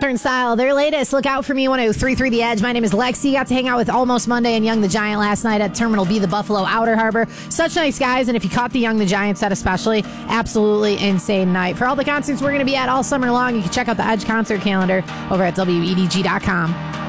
Turnstile, their latest. Look out for me, 103.3 The Edge. My name is Lexi. Got to hang out with Almost Monday and Young the Giant last night at Terminal B, the Buffalo Outer Harbor. Such nice guys, and if you caught the Young the Giant set especially, absolutely insane night. For all the concerts we're going to be at all summer long, you can check out the Edge concert calendar over at WEDG.com.